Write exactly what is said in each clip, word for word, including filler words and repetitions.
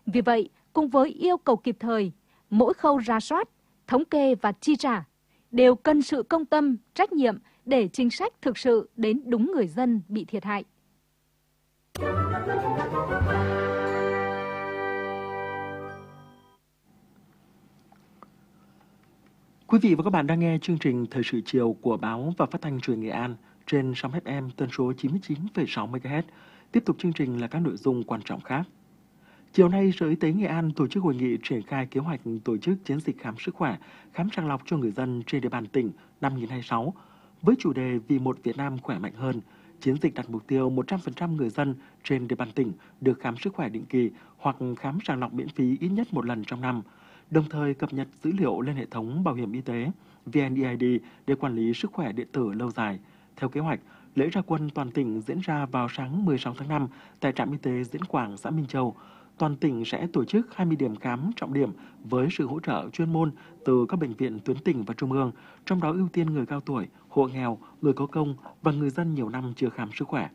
Vì vậy, cùng với yêu cầu kịp thời, mỗi khâu rà soát, thống kê và chi trả đều cần sự công tâm, trách nhiệm để chính sách thực sự đến đúng người dân bị thiệt hại. Quý vị và các bạn đang nghe chương trình Thời sự chiều của báo và phát thanh truyền Nghệ An trên sóng ép em tần số chín mươi chín phẩy sáu mê ga héc. Tiếp tục chương trình là các nội dung quan trọng khác. Chiều nay, Sở Y tế Nghệ An tổ chức hội nghị triển khai kế hoạch tổ chức chiến dịch khám sức khỏe, khám sàng lọc cho người dân trên địa bàn tỉnh năm hai nghìn không trăm hai mươi sáu với chủ đề Vì một Việt Nam khỏe mạnh hơn. Chiến dịch đặt mục tiêu một trăm phần trăm người dân trên địa bàn tỉnh được khám sức khỏe định kỳ hoặc khám sàng lọc miễn phí ít nhất một lần trong năm, đồng thời cập nhật dữ liệu lên hệ thống bảo hiểm y tế vê en e i đê để quản lý sức khỏe điện tử lâu dài. Theo kế hoạch, lễ ra quân toàn tỉnh diễn ra vào sáng mười sáu tháng năm tại trạm y tế Diễn Quảng, xã Minh Châu. Toàn tỉnh sẽ tổ chức hai mươi điểm khám trọng điểm với sự hỗ trợ chuyên môn từ các bệnh viện tuyến tỉnh và trung ương, trong đó ưu tiên người cao tuổi, hộ nghèo, người có công và người dân nhiều năm chưa khám sức khỏe.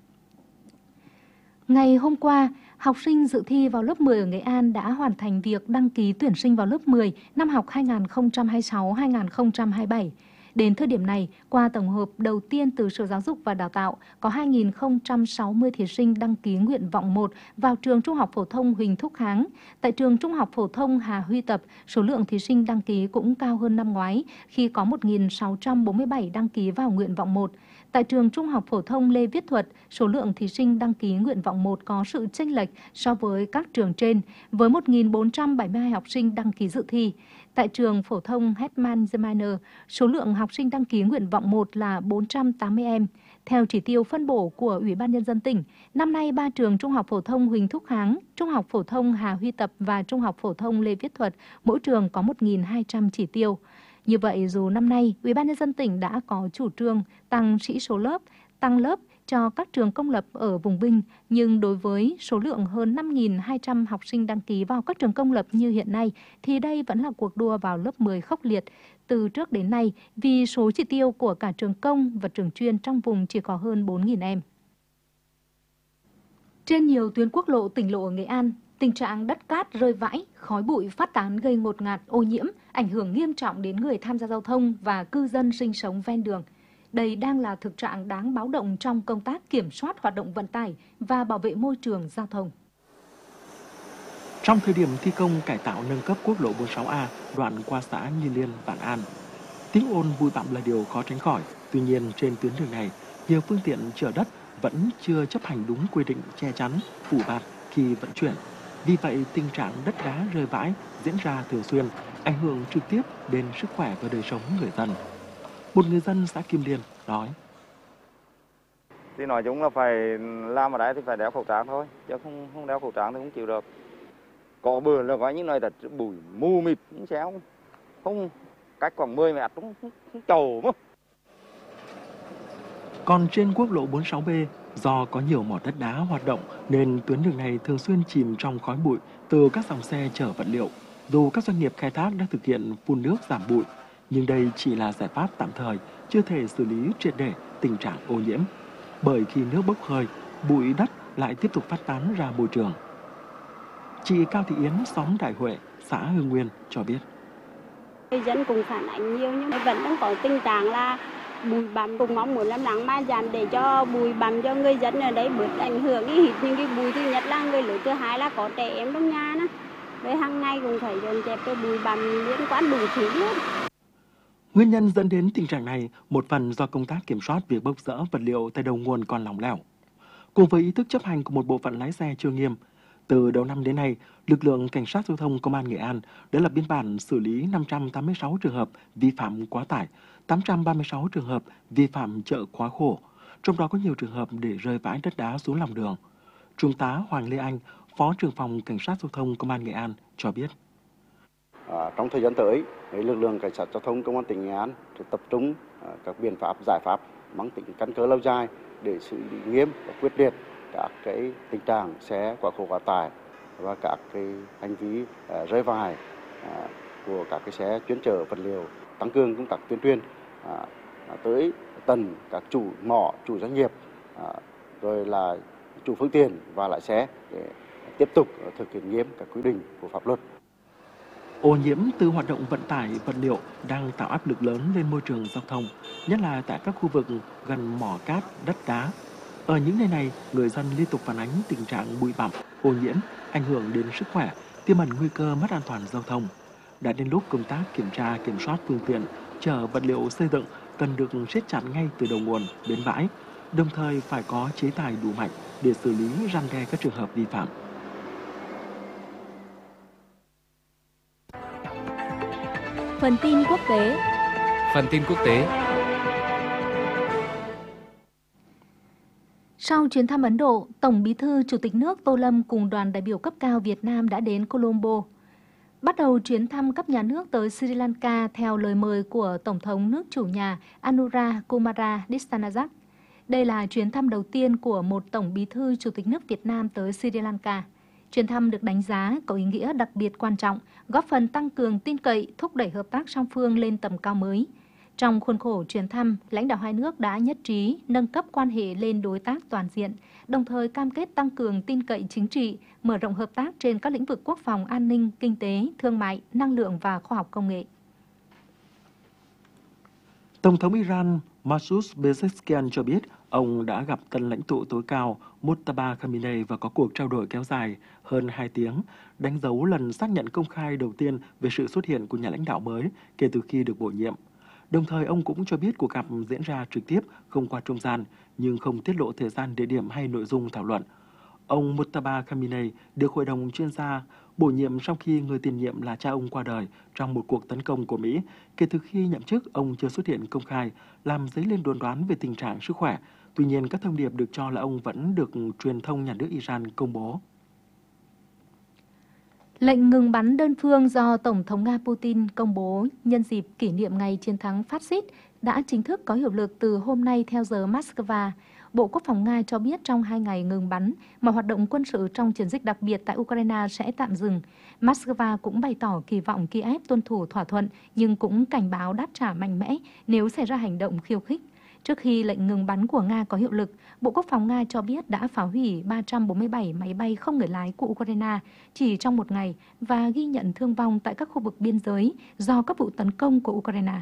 Ngày hôm qua, học sinh dự thi vào lớp mười ở Nghệ An đã hoàn thành việc đăng ký tuyển sinh vào lớp mười năm học hai nghìn không trăm hai mươi sáu hai nghìn không trăm hai mươi bảy. Đến thời điểm này, qua tổng hợp đầu tiên từ Sở Giáo dục và Đào tạo, có hai nghìn không trăm sáu mươi thí sinh đăng ký nguyện vọng một vào trường Trung học phổ thông Huỳnh Thúc Kháng. Tại trường Trung học phổ thông Hà Huy Tập, số lượng thí sinh đăng ký cũng cao hơn năm ngoái khi có một nghìn sáu trăm bốn mươi bảy đăng ký vào nguyện vọng một. Tại trường Trung học phổ thông Lê Viết Thuật, số lượng thí sinh đăng ký nguyện vọng một có sự chênh lệch so với các trường trên, với một nghìn bốn trăm bảy mươi hai học sinh đăng ký dự thi. Tại trường phổ thông Hetman Germainer, số lượng học sinh đăng ký nguyện vọng một là bốn trăm tám mươi em. Theo chỉ tiêu phân bổ của Ủy ban Nhân dân tỉnh, năm nay ba trường Trung học phổ thông Huỳnh Thúc Kháng, Trung học phổ thông Hà Huy Tập và Trung học phổ thông Lê Viết Thuật, mỗi trường có một nghìn hai trăm chỉ tiêu. Như vậy, dù năm nay Ủy ban Nhân dân tỉnh đã có chủ trương tăng sĩ số lớp, tăng lớp cho các trường công lập ở vùng Vinh, nhưng đối với số lượng hơn năm nghìn hai trăm học sinh đăng ký vào các trường công lập như hiện nay, thì đây vẫn là cuộc đua vào lớp mười khốc liệt. Từ trước đến nay, vì số chỉ tiêu của cả trường công và trường chuyên trong vùng chỉ có hơn bốn nghìn em. Trên nhiều tuyến quốc lộ, tỉnh lộ ở Nghệ An, tình trạng đất cát rơi vãi, khói bụi phát tán gây ngột ngạt, ô nhiễm, ảnh hưởng nghiêm trọng đến người tham gia giao thông và cư dân sinh sống ven đường. Đây đang là thực trạng đáng báo động trong công tác kiểm soát hoạt động vận tải và bảo vệ môi trường giao thông. Trong thời điểm thi công cải tạo nâng cấp quốc lộ bốn mươi sáu A đoạn qua xã Nhi Liên, Vạn An, tiếng ồn bụi bặm là điều khó tránh khỏi. Tuy nhiên, trên tuyến đường này, nhiều phương tiện chở đất vẫn chưa chấp hành đúng quy định che chắn, phủ bạt khi vận chuyển. Vì vậy, tình trạng đất đá rơi vãi diễn ra thường xuyên, ảnh hưởng trực tiếp đến sức khỏe và đời sống người dân. Một người dân xã Kim Liên nói: Thì nói chung là phải làm ở đây thì phải đeo khẩu trang thôi, chứ không không đeo khẩu trang thì không chịu được. Có bữa là có những nơi là bụi mù mịt, không xéo, không cách khoảng mười mét cũng không, không trầu mà. Còn trên quốc lộ bốn mươi sáu B, do có nhiều mỏ đất đá hoạt động nên tuyến đường này thường xuyên chìm trong khói bụi từ các dòng xe chở vật liệu. Dù các doanh nghiệp khai thác đã thực hiện phun nước giảm bụi, nhưng đây chỉ là giải pháp tạm thời, chưa thể xử lý triệt để tình trạng ô nhiễm. Bởi khi nước bốc hơi, bụi đất lại tiếp tục phát tán ra môi trường. Chị Cao Thị Yến, xóm Đại Huệ, xã Hưng Nguyên cho biết: Người dân cũng phản ánh nhiều nhưng vẫn đang có tình trạng là bụi bặm, cũng mong muốn làm nắng ma dàn để cho bụi bặm cho người dân ở đây bớt ảnh hưởng cái hít những cái bụi. Thứ nhất là người lớn, thứ hai là có trẻ em trong nhà đó. Với hàng ngày cũng phải dọn dẹp cái bụi bặm liên quan đủ thứ luôn. Nguyên nhân dẫn đến tình trạng này một phần do công tác kiểm soát việc bốc dỡ vật liệu tại đầu nguồn còn lỏng lẻo, cùng với ý thức chấp hành của một bộ phận lái xe chưa nghiêm. Từ đầu năm đến nay, lực lượng cảnh sát giao thông Công an Nghệ An đã lập biên bản xử lý năm trăm tám mươi sáu trường hợp vi phạm quá tải, tám trăm ba mươi sáu trường hợp vi phạm chở quá khổ, trong đó có nhiều trường hợp để rơi vãi đất đá xuống lòng đường. Trung tá Hoàng Lê Anh, Phó trưởng phòng Cảnh sát giao thông Công an Nghệ An cho biết: À, trong thời gian tới, lực lượng cảnh sát giao thông Công an tỉnh Nghệ An sẽ tập trung à, các biện pháp, giải pháp mang tính căn cơ lâu dài để xử lý nghiêm và quyết liệt các cái tình trạng xe quá khổ quá tải và các cái hành vi à, rơi vãi à, của các cái xe chuyên chở vật liệu, tăng cường công tác tuyên truyền à, tới tận các chủ mỏ, chủ doanh nghiệp, à, rồi là chủ phương tiện và lái xe để tiếp tục thực hiện nghiêm các quy định của pháp luật. Ô nhiễm từ hoạt động vận tải vật liệu đang tạo áp lực lớn lên môi trường giao thông, nhất là tại các khu vực gần mỏ cát, đất đá. Ở những nơi này, người dân liên tục phản ánh tình trạng bụi bặm, ô nhiễm, ảnh hưởng đến sức khỏe, tiềm ẩn nguy cơ mất an toàn giao thông. Đã đến lúc công tác kiểm tra, kiểm soát phương tiện chở vật liệu xây dựng cần được siết chặt ngay từ đầu nguồn đến bãi, đồng thời phải có chế tài đủ mạnh để xử lý răn đe các trường hợp vi phạm. Phần tin quốc tế. Phần tin quốc tế. Sau chuyến thăm Ấn Độ, Tổng Bí thư Chủ tịch nước Tô Lâm cùng đoàn đại biểu cấp cao Việt Nam đã đến Colombo. Bắt đầu chuyến thăm cấp nhà nước tới Sri Lanka theo lời mời của Tổng thống nước chủ nhà Anura Kumara Dissanayake. Đây là chuyến thăm đầu tiên của một Tổng Bí thư Chủ tịch nước Việt Nam tới Sri Lanka. Chuyến thăm được đánh giá có ý nghĩa đặc biệt quan trọng, góp phần tăng cường tin cậy, thúc đẩy hợp tác song phương lên tầm cao mới. Trong khuôn khổ chuyến thăm, lãnh đạo hai nước đã nhất trí nâng cấp quan hệ lên đối tác toàn diện, đồng thời cam kết tăng cường tin cậy chính trị, mở rộng hợp tác trên các lĩnh vực quốc phòng, an ninh, kinh tế, thương mại, năng lượng và khoa học công nghệ. Tổng thống Iran Masoud Pezeshkian cho biết ông đã gặp tân lãnh tụ tối cao Mojtaba Khamenei và có cuộc trao đổi kéo dài hơn hai tiếng, đánh dấu lần xác nhận công khai đầu tiên về sự xuất hiện của nhà lãnh đạo mới kể từ khi được bổ nhiệm. Đồng thời, ông cũng cho biết cuộc gặp diễn ra trực tiếp, không qua trung gian, nhưng không tiết lộ thời gian, địa điểm hay nội dung thảo luận. Ông Mojtaba Khamenei được Hội đồng chuyên gia bổ nhiệm sau khi người tiền nhiệm là cha ông qua đời trong một cuộc tấn công của Mỹ. Kể từ khi nhậm chức, ông chưa xuất hiện công khai, làm dấy lên đồn đoán về tình trạng sức khỏe. Tuy nhiên, các thông điệp được cho là ông vẫn được truyền thông nhà nước Iran công bố. Lệnh ngừng bắn đơn phương do Tổng thống Nga Putin công bố nhân dịp kỷ niệm ngày chiến thắng phát xít đã chính thức có hiệu lực từ hôm nay theo giờ Moscow. Bộ Quốc phòng Nga cho biết trong hai ngày ngừng bắn, mọi hoạt động quân sự trong chiến dịch đặc biệt tại Ukraine sẽ tạm dừng. Moscow cũng bày tỏ kỳ vọng Kiev tuân thủ thỏa thuận, nhưng cũng cảnh báo đáp trả mạnh mẽ nếu xảy ra hành động khiêu khích. Trước khi lệnh ngừng bắn của Nga có hiệu lực, Bộ Quốc phòng Nga cho biết đã phá hủy ba trăm bốn mươi bảy máy bay không người lái của Ukraine chỉ trong một ngày và ghi nhận thương vong tại các khu vực biên giới do các vụ tấn công của Ukraine.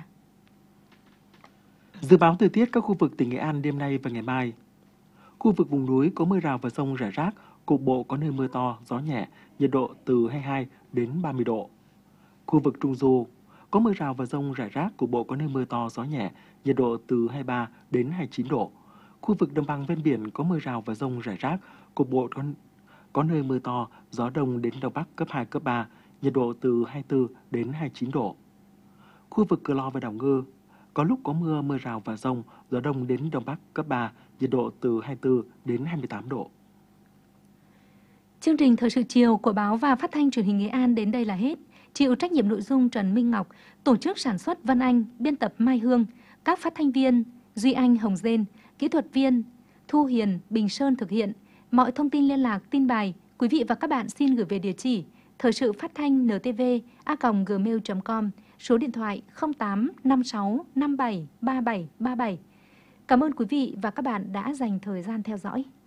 Dự báo thời tiết các khu vực tỉnh Nghệ An đêm nay và ngày mai. Khu vực vùng núi có mưa rào và dông rải rác, cục bộ có nơi mưa to, gió nhẹ, nhiệt độ từ hai mươi hai đến ba mươi độ. Khu vực Trung Du có mưa rào và dông rải rác, cục bộ có nơi mưa to, gió nhẹ, nhiệt độ từ hai mươi ba đến hai mươi chín độ. Khu vực đồng bằng ven biển có mưa rào và dông rải rác, cục bộ có, có nơi mưa to, gió đông đến đông bắc cấp hai, cấp ba, nhiệt độ từ hai mươi tư đến hai mươi chín độ. Khu vực Cửa Lò và Đảo Ngư có lúc có mưa, mưa rào và dông, gió đông đến đông bắc cấp ba, nhiệt độ từ hai mươi tư đến hai mươi tám độ. Chương trình Thời sự chiều của Báo và Phát thanh Truyền hình Nghệ An đến đây là hết. Chịu trách nhiệm nội dung Trần Minh Ngọc, tổ chức sản xuất Vân Anh, biên tập Mai Hương, các phát thanh viên Duy Anh, Hồng Dên, kỹ thuật viên Thu Hiền, Bình Sơn thực hiện. Mọi thông tin liên lạc, tin bài, quý vị và các bạn xin gửi về địa chỉ thời sự phát thanh en tê vê a còng gmail chấm com, số điện thoại không tám năm sáu năm bảy ba bảy ba bảy. Cảm ơn quý vị và các bạn đã dành thời gian theo dõi.